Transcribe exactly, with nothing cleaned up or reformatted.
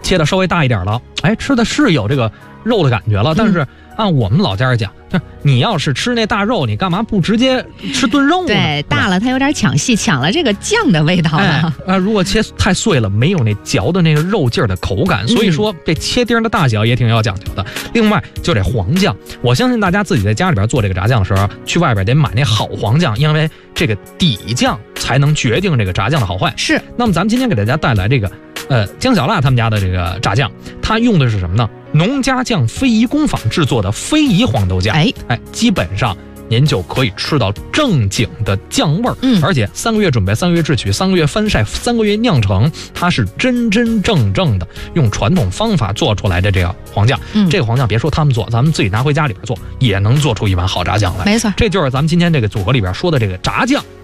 切的稍微大一点了，哎，吃的是有这个肉的感觉了，但是按我们老家讲，就是你要是吃那大肉，你干嘛不直接吃炖肉呢？ 对，大了它有点抢戏，抢了这个酱的味道了。 哎啊，如果切太碎了，没有那嚼的那个肉劲儿的口感，所以说这切丁的大小也挺要讲究的。另外就这黄酱，我相信大家自己在家里边做这个炸酱的时候，去外边得买那好黄酱，因为这个底酱才能决定这个炸酱的好坏。 是。 那么咱们今天给大家带来这个呃姜小辣他们家的这个炸酱，它用的是什么呢？农家酱非遗工坊制作的非遗黄豆酱。 哎哎，基本上您就可以吃到正经的酱味儿， 嗯， 而且三个月准备，三个月制取，三个月翻晒，三个月酿成，它是真真正正的用传统方法做出来的这个黄酱。 嗯， 这个黄酱别说他们做，咱们自己拿回家里边做，也能做出一碗好炸酱来。 没错， 这就是咱们今天这个组合里边说的这个炸酱